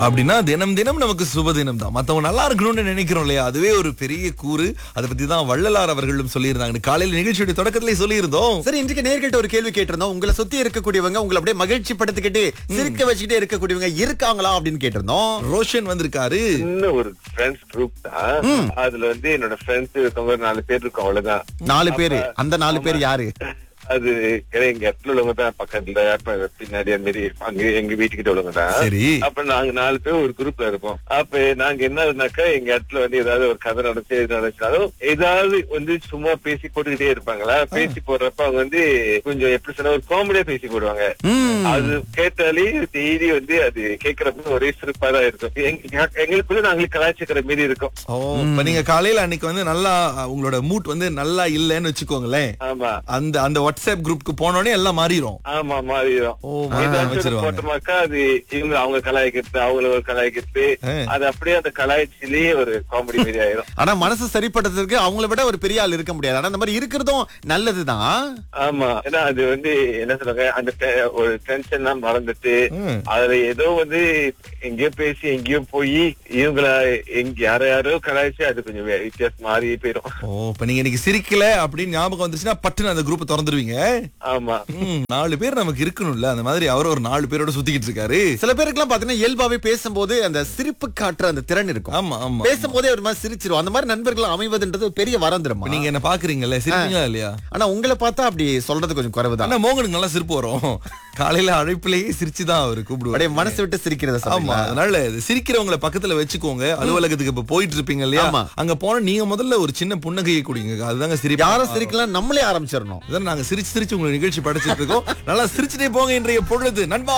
அப்படின்னா தினம் தினம் நமக்கு சுபதினம் தான். மத்தவங்க நல்லா இருக்கணும்னு நினைக்கிறோம் இல்லையா, அதுவே ஒரு பெரிய கூறு. அதை பத்தி தான் வள்ளலார் அவர்களும் சொல்லியிருந்தாங்க. காலையில நிகழ்ச்சியுடைய தொடக்கத்திலே சொல்லியிருந்தோம். சரி, இன்றைக்கு நேர்கிட்ட ஒரு கேள்வி கேட்டிருந்தோம். உங்களை சுத்தி இருக்கக்கூடியவங்க உங்களை அப்படியே மகிழ்ச்சி படுத்திக்கிட்டு சிரிக்க வச்சுக்கிட்டே இருக்கக்கூடியவங்க இருக்காங்களா அப்படின்னு கேட்டிருந்தோம். ரோஷன் வந்திருக்காரு. இன்னும் ஒரு ஃப்ரெண்ட்ஸ் குரூப் தான். அதுல என்னோட ஃப்ரெண்ட்ஸ் இருக்கவங்க 4 பேர் இருக்கும், அவ்வளவுதான். 4 பேரு. அந்த 4 பேர் யாரு? அது எங்க இடத்துல உள்ளவங்க தான், பக்கத்துல பின்னாடி அந்த மாதிரி அங்க எங்க வீட்டுக்கிட்ட உள்ளவங்க தான். சரி. அப்ப நாங்க 4 பேர் ஒரு குரூப்ல இருப்போம். அப்ப நாங்க என்னதுனாக்கா, எங்க இடத்துல ஏதாவது ஒரு கதை நடந்தாலும் ஏதாவது சும்மா பேசி போட்டுக்கிட்டே இருப்பாங்களா. பேசி போடுறப்ப அவங்க கொஞ்சம் எப்படி சொன்னா ஒரு காமெடியா பேசி போடுவாங்க. அது கேட்டாலே டெய்லி அது கேட்கறப்ப ஒரே சிறப்பா தான் இருக்கும். எங்களுக்குள்ள நாங்களுக்கு கலாய்ச்சிக்கிற மாதிரி இருக்கும். இப்ப நீங்க காலையில அன்னைக்கு நல்லா உங்களோட மூட் நல்லா இல்லன்னு வச்சுக்கோங்களேன். ஆமா, அந்த வாட்ஸ்அப் குரூப்க்கு போனோடனே எல்லாம் மாறிடும். ஆமா, மாறிடும். போட்டோமாக்கா அது இவங்க அவங்க கலாய்க்கிறது, அவங்கள ஒரு கலாய்க்கிறது, அது அப்படியே அந்த கலாய்ச்சிலேயே ஒரு காமெடி மாதிரி ஆயிரும். ஆனா மனசு சரிப்படுறதுக்கு அவங்கள விட ஒரு பெரிய ஆள் இருக்க முடியாது. ஆனா அந்த மாதிரி இருக்கிறதும் நல்லதுதான். ஆமா, ஏன்னா அது என்ன சொல்றாங்க, அந்த ஒரு டென்ஷன் எல்லாம் மறந்துட்டு அதுல ஏதோ எங்கேயோ பேசி எங்கேயோ போய் இவங்கள யாரையாரோ கலாய்ச்சி அது கொஞ்சம் வித்தியாசம் மாறி போயிடும். இப்ப நீங்க இன்னைக்கு சிரிக்கல அப்படின்னு ஞாபகம் வந்துச்சுன்னா பட்டுன்னு அந்த குரூப் திறந்துருவீங்க. ஆமா, 4 பேர் நமக்கு இருக்கணும்ல. அந்த மாதிரி அவர் ஒரு 4 பேரோட சுத்திக்கிட்டு இருக்காரு. சில பேருக்கு எல்லாம் பாத்தீங்கன்னா இயல்பாவே பேசும்போது அந்த சிரிப்பு காட்டுற அந்த திறன் இருக்கும். ஆமா ஆமா, பேசும்போதே ஒரு மாதிரி சிரிச்சிரும். அந்த மாதிரி நண்பர்கள் அமைவதுன்றது ஒரு பெரிய வரந்திரமா. நீங்க என்ன பாக்குறீங்கல்ல, சிரிப்பீங்களா இல்லையா? ஆனா உங்களை பார்த்தா அப்படி சொல்றது கொஞ்சம் குறைவுதான். ஆனா மோகனுக்கு நல்லா சிரிப்பு வரும். காலையில அழைப்பிலேயே சிரிச்சுதான் அவரு கூப்பிடுவாரு. மனசு விட்டு சிரிக்கிறத. ஆமா, அதனால சிரிக்கிறவங்களை பக்கத்துல வச்சுக்கோங்க. அலுவலகத்துக்கு இப்ப போயிட்டு இருப்பீங்க இல்லையா, அங்க போன நீங்க முதல்ல ஒரு சின்ன புன்னகையை குடிங்க. அதுதாங்க சிரிப்பு. யாரும் சிரிக்கலாம், நம்மளே ஆரம்பிச்சிடணும். நாங்க சிரிச்சு சிரிச்சு உங்களை நிகழ்ச்சி படைச்சிட்டு இருக்கோம். நல்லா சிரிச்சுட்டே போங்க இன்றைய பொழுது. நண்பா.